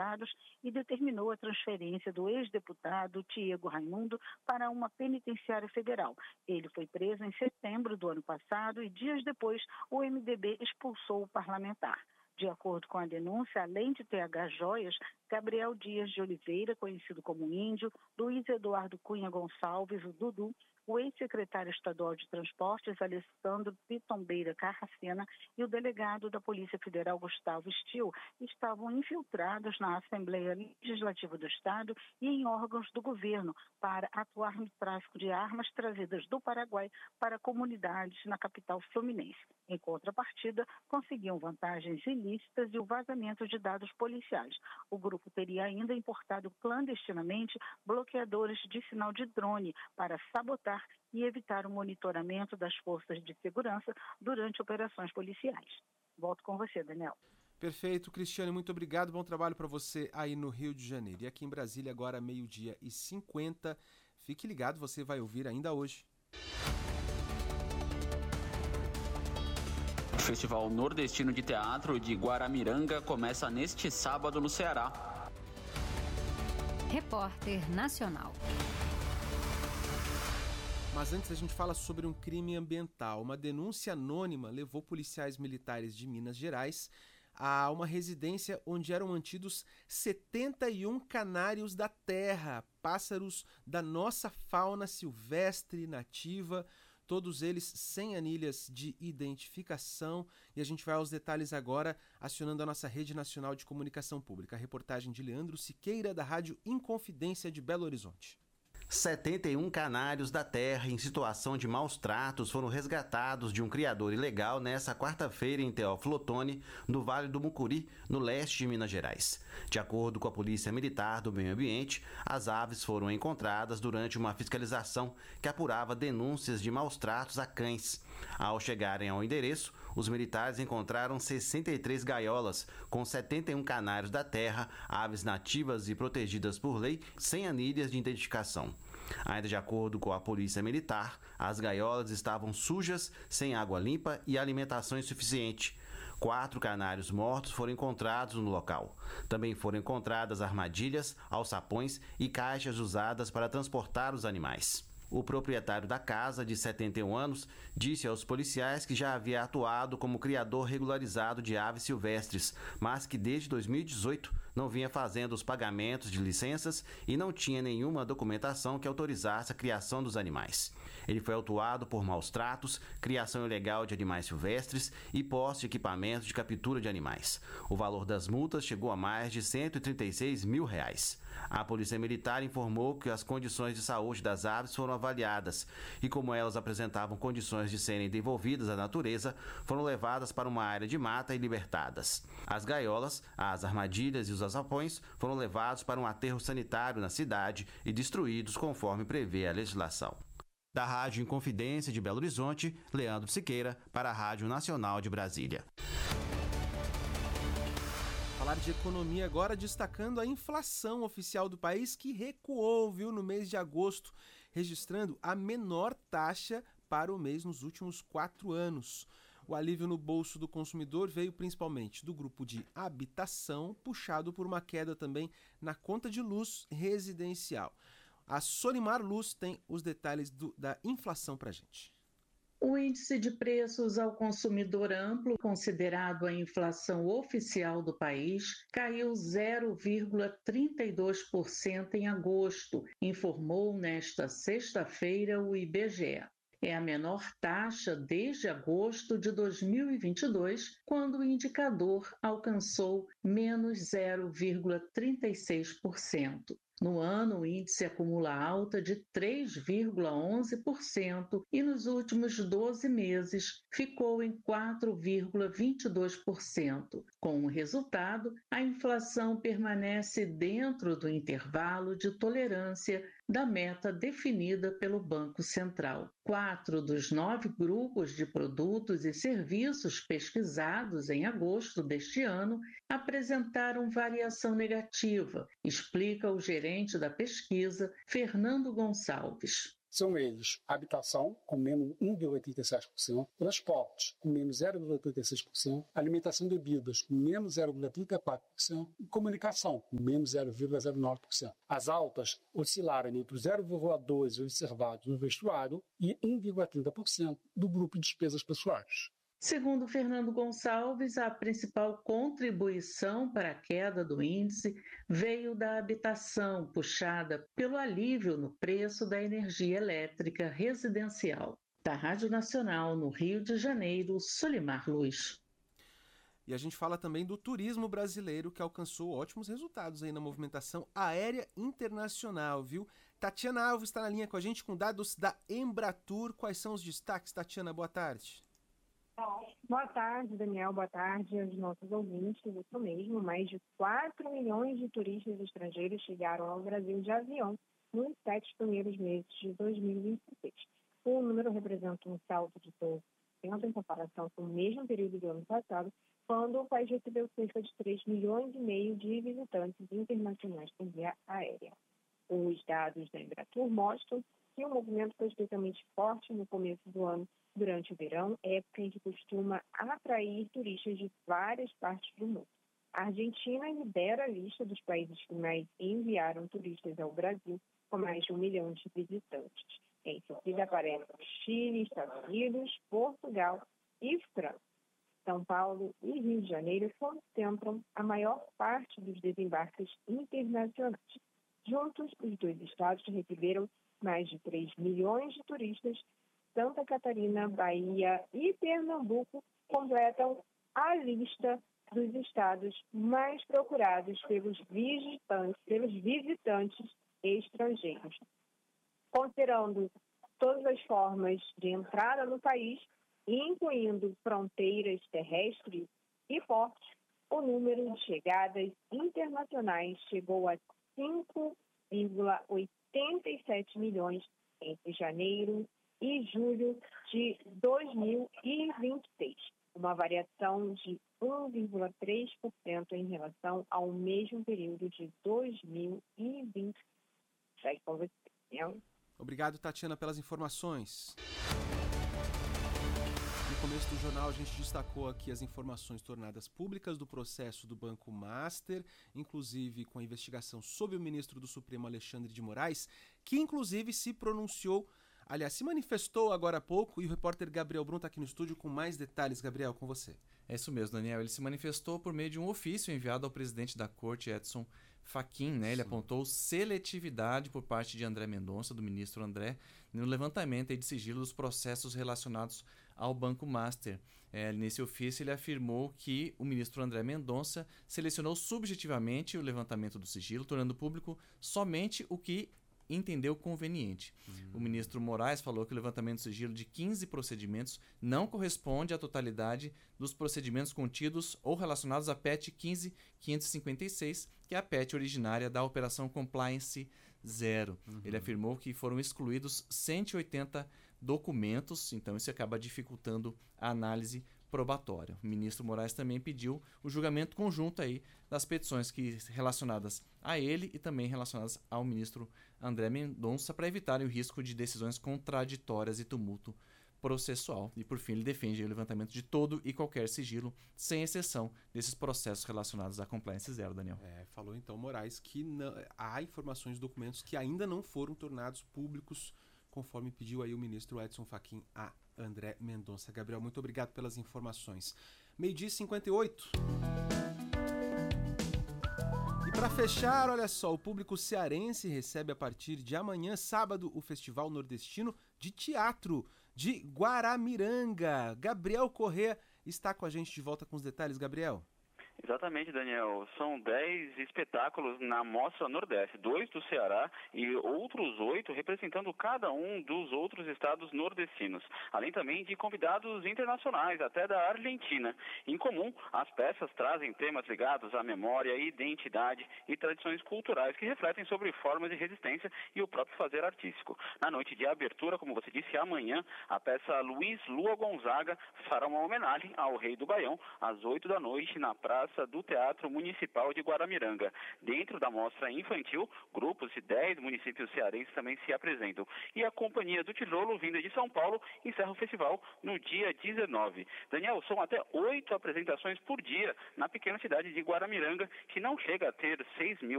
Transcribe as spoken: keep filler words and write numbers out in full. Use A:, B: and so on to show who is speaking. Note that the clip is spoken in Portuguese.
A: Deputados e determinou a transferência do ex-deputado Diego Raimundo para uma penitenciária federal. Ele foi preso em setembro do ano passado e dias depois o M D B expulsou o parlamentar. De acordo com a denúncia, além de T H Joias, Gabriel Dias de Oliveira, conhecido como Índio, Luiz Eduardo Cunha Gonçalves, o Dudu, o ex-secretário estadual de Transportes, Alessandro Pitombeira Carracena, e o delegado da Polícia Federal, Gustavo Stil, estavam infiltrados na Assembleia Legislativa do Estado e em órgãos do governo para atuar no tráfico de armas trazidas do Paraguai para comunidades na capital fluminense. Em contrapartida, conseguiam vantagens ilícitas e o vazamento de dados policiais. O grupo teria ainda importado clandestinamente bloqueadores de sinal de drone para sabotar e evitar o monitoramento das forças de segurança durante operações policiais. Volto com você, Daniel.
B: Perfeito, Cristiane, muito obrigado. Bom trabalho para você aí no Rio de Janeiro. E aqui em Brasília, agora meio-dia e cinquenta. Fique ligado, você vai ouvir ainda hoje.
C: O Festival Nordestino de Teatro de Guaramiranga começa neste sábado no Ceará.
D: Repórter Nacional.
B: Mas antes a gente fala sobre um crime ambiental. Uma denúncia anônima levou policiais militares de Minas Gerais a uma residência onde eram mantidos setenta e um canários da terra, pássaros da nossa fauna silvestre nativa, todos eles sem anilhas de identificação. E a gente vai aos detalhes agora, acionando a nossa Rede Nacional de Comunicação Pública. A reportagem de Leandro Siqueira, da Rádio Inconfidência de Belo Horizonte.
E: setenta e um canários da terra em situação de maus tratos foram resgatados de um criador ilegal nesta quarta-feira em Teófilo Otoni, no Vale do Mucuri, no leste de Minas Gerais. De acordo com a Polícia Militar do Meio Ambiente, as aves foram encontradas durante uma fiscalização que apurava denúncias de maus tratos a cães. Ao chegarem ao endereço, os militares encontraram sessenta e três gaiolas com setenta e um canários da terra, aves nativas e protegidas por lei, sem anilhas de identificação. Ainda de acordo com a Polícia Militar, as gaiolas estavam sujas, sem água limpa e alimentação insuficiente. Quatro canários mortos foram encontrados no local. Também foram encontradas armadilhas, alçapões e caixas usadas para transportar os animais. O proprietário da casa, de setenta e um anos, disse aos policiais que já havia atuado como criador regularizado de aves silvestres, mas que desde dois mil e dezoito não vinha fazendo os pagamentos de licenças e não tinha nenhuma documentação que autorizasse a criação dos animais. Ele foi autuado por maus tratos, criação ilegal de animais silvestres e posse de equipamentos de captura de animais. O valor das multas chegou a mais de cento e trinta e seis mil reais. A Polícia Militar informou que as condições de saúde das aves foram avaliadas e, como elas apresentavam condições de serem devolvidas à natureza, foram levadas para uma área de mata e libertadas. As gaiolas, as armadilhas e os alçapões foram levados para um aterro sanitário na cidade e destruídos conforme prevê a legislação. Da Rádio Inconfidência de Belo Horizonte, Leandro Siqueira, para a Rádio Nacional de Brasília.
B: Falar de economia agora, destacando a inflação oficial do país, que recuou, viu, no mês de agosto, registrando a menor taxa para o mês nos últimos quatro anos. O alívio no bolso do consumidor veio principalmente do grupo de habitação, puxado por uma queda também na conta de luz residencial. A Solimar Luz tem os detalhes do, da inflação para a gente.
F: O índice de preços ao consumidor amplo, considerado a inflação oficial do país, caiu zero vírgula trinta e dois por cento em agosto, informou nesta sexta-feira o I B G E. É a menor taxa desde agosto de dois mil e vinte e dois, quando o indicador alcançou menos zero vírgula trinta e seis por cento. No ano, o índice acumula alta de três vírgula onze por cento e nos últimos doze meses ficou em quatro vírgula vinte e dois por cento. Com o resultado, a inflação permanece dentro do intervalo de tolerância da meta definida pelo Banco Central. Quatro dos nove grupos de produtos e serviços pesquisados em agosto deste ano apresentaram variação negativa, explica o gerente da pesquisa, Fernando Gonçalves.
D: São eles habitação, com menos um vírgula oitenta e sete por cento, transportes, com menos zero vírgula trinta e seis por cento, alimentação e bebidas, com menos zero vírgula trinta e quatro por cento, e comunicação, com menos zero vírgula zero nove por cento. As altas oscilaram entre zero vírgula doze por cento observados no vestuário e um vírgula trinta por cento do grupo de despesas pessoais.
F: Segundo Fernando Gonçalves, a principal contribuição para a queda do índice veio da habitação, puxada pelo alívio no preço da energia elétrica residencial. Da Rádio Nacional, no Rio de Janeiro, Solimar Luz.
B: E a gente fala também do turismo brasileiro, que alcançou ótimos resultados aí na movimentação aérea internacional, viu? Tatiana Alves está na linha com a gente com dados da Embratur. Quais são os destaques, Tatiana? Boa tarde.
G: Boa tarde, Daniel. Boa tarde aos nossos ouvintes. Isso mesmo, mais de quatro milhões de turistas estrangeiros chegaram ao Brasil de avião nos sete primeiros meses de dois mil e vinte e seis. O número representa um salto de doze por cento em comparação com o mesmo período do ano passado, quando o país recebeu cerca de três milhões e meio de visitantes internacionais por via aérea. Os dados da Embratur mostram que o movimento foi especialmente forte no começo do ano, durante o verão, época em que costuma atrair turistas de várias partes do mundo. A Argentina lidera a lista dos países que mais enviaram turistas ao Brasil, com mais de um milhão de visitantes. Em seguida aparecem Chile, Estados Unidos, Portugal e França. São Paulo e Rio de Janeiro concentram a maior parte dos desembarques internacionais. Juntos, os dois estados receberam mais de três milhões de turistas. Santa Catarina, Bahia e Pernambuco completam a lista dos estados mais procurados pelos visitantes, pelos visitantes estrangeiros. Considerando todas as formas de entrada no país, incluindo fronteiras terrestres e portos, o número de chegadas internacionais chegou a cinco vírgula oitenta e sete milhões entre janeiro e julho de dois mil e vinte e seis, uma variação de um vírgula três por cento em relação ao mesmo período de dois mil e vinte e seis.
B: Obrigado, Tatiana, pelas informações. No começo do jornal, a gente destacou aqui as informações tornadas públicas do processo do Banco Master, inclusive com a investigação sobre o ministro do Supremo, Alexandre de Moraes, que inclusive se pronunciou, aliás, se manifestou agora há pouco, e o repórter Gabriel Brum está aqui no estúdio com mais detalhes. Gabriel, com você.
H: É isso mesmo, Daniel. Ele se manifestou por meio de um ofício enviado ao presidente da Corte, Edson Fachin, né? Ele apontou seletividade por parte de André Mendonça, do ministro André, no levantamento de sigilo dos processos relacionados ao Banco Master. É, nesse ofício, ele afirmou que o ministro André Mendonça selecionou subjetivamente o levantamento do sigilo, tornando público somente o que entendeu conveniente. Uhum. O ministro Moraes falou que o levantamento do sigilo de quinze procedimentos não corresponde à totalidade dos procedimentos contidos ou relacionados à P E T quinze mil quinhentos e cinquenta e seis, que é a P E T originária da Operação Compliance Zero. Uhum. Ele afirmou que foram excluídos cento e oitenta documentos, então isso acaba dificultando a análise probatória. O ministro Moraes também pediu o julgamento conjunto aí das petições que, relacionadas a ele e também relacionadas ao ministro André Mendonça, para evitarem o risco de decisões contraditórias e tumulto processual. E, por fim, ele defende o levantamento de todo e qualquer sigilo, sem exceção desses processos relacionados à Compliance Zero, Daniel.
B: É, falou então Moraes que não, há informações de documentos que ainda não foram tornados públicos, conforme pediu aí o ministro Edson Fachin a André Mendonça. Gabriel, muito obrigado pelas informações. Meio-dia e cinquenta e oito. E para fechar, olha só, o público cearense recebe a partir de amanhã, sábado, o Festival Nordestino de Teatro de Guaramiranga. Gabriel Corrêa está com a gente de volta com os detalhes. Gabriel.
C: Exatamente, Daniel. São dez espetáculos na Mostra Nordeste, dois do Ceará e outros oito representando cada um dos outros estados nordestinos, além também de convidados internacionais, até da Argentina. Em comum, as peças trazem temas ligados à memória, identidade e tradições culturais que refletem sobre formas de resistência e o próprio fazer artístico. Na noite de abertura, como você disse, amanhã, a peça Luiz Lua Gonzaga fará uma homenagem ao Rei do Baião, às oito da noite, na Praça Praça do Teatro Municipal de Guaramiranga. Dentro da mostra infantil, grupos de dez municípios cearenses também se apresentam. E a Companhia do Tijolo, vinda de São Paulo, encerra o festival no dia dezenove. Daniel, são até oito apresentações por dia na pequena cidade de Guaramiranga, que não chega a ter seis mil